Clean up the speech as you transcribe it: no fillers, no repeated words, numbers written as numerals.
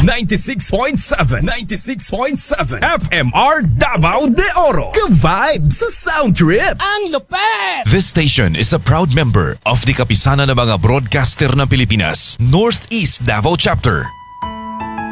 96.7 FMR Davao de Oro. Ka-vibe sa Sound Trip. Ang lupet! This station is a proud member of the Kapisanan ng mga Broadcaster ng Pilipinas, Northeast Davao Chapter.